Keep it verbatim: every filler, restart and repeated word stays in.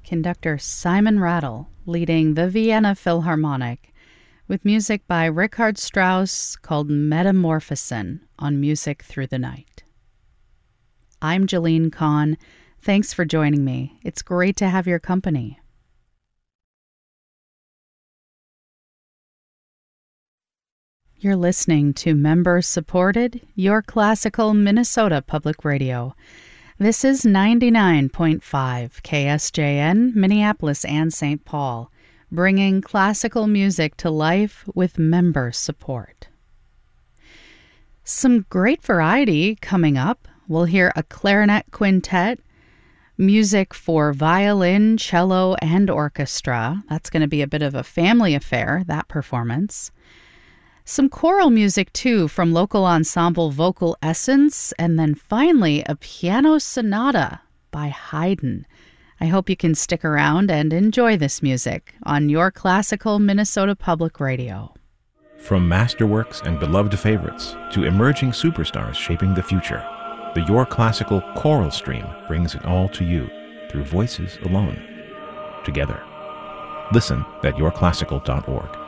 conductor Simon Rattle leading the Vienna Philharmonic with music by Richard Strauss called Metamorphosen on Music Through the Night. I'm Jolene Kahn. Thanks for joining me. It's great to have your company. You're listening to member-supported, Your Classical Minnesota Public Radio. This is ninety-nine point five K S J N, Minneapolis and Saint Paul, bringing classical music to life with member support. Some great variety coming up. We'll hear a clarinet quintet, music for violin, cello, and orchestra. That's going to be a bit of a family affair, that performance. Some choral music, too, from local ensemble Vocal Essence, and then finally a piano sonata by Haydn. I hope you can stick around and enjoy this music on Your Classical Minnesota Public Radio. From masterworks and beloved favorites to emerging superstars shaping the future, the Your Classical choral stream brings it all to you through voices alone, together. Listen at your classical dot org.